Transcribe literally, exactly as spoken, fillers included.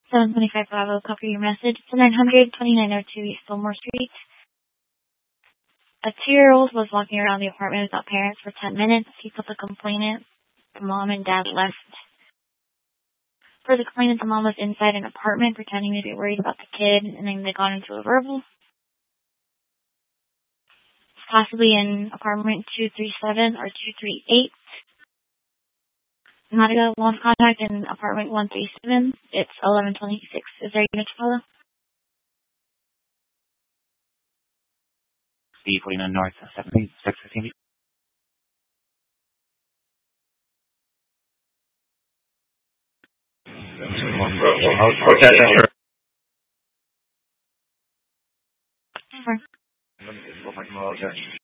seven twenty-five Bravo, copy your message. It's nine hundred twenty-nine oh two East Fillmore Street. A two-year-old was walking around the apartment without parents for ten minutes. He told the complainant the mom and dad left. For the complainant, the mom was inside an apartment pretending to be worried about the kid, and then they got into a verbal. Possibly in apartment two three seven or two three eight. Not a lost contact in apartment one three seven. It's eleven twenty-six. Is there a unit to follow? B forty-nine North, seventeen, six fifteen. Over.